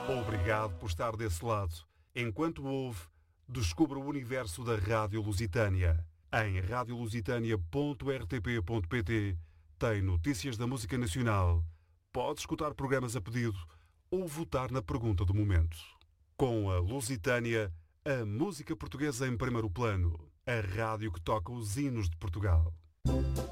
Obrigado por estar desse lado. Enquanto ouve, descubra o universo da Rádio Lusitânia. Em radiolusitania.rtp.pt tem notícias da música nacional. Pode escutar programas a pedido ou votar na pergunta do momento. Com a Lusitânia, a música portuguesa em primeiro plano. A rádio que toca os hinos de Portugal.